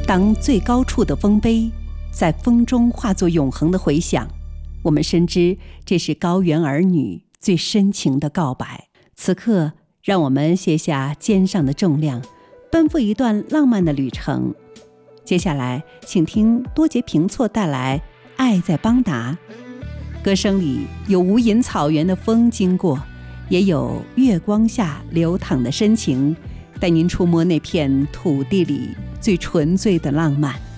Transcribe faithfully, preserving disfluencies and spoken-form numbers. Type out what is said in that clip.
当最高处的丰碑在风中化作永恒的回响，我们深知这是高原儿女最深情的告白。此刻，让我们卸下肩上的重量，奔赴一段浪漫的旅程。接下来，请听多杰平措带来《爱在邦达》。歌声里有无垠草原的风经过，也有月光下流淌的深情，带您触摸那片土地里最纯粹的浪漫。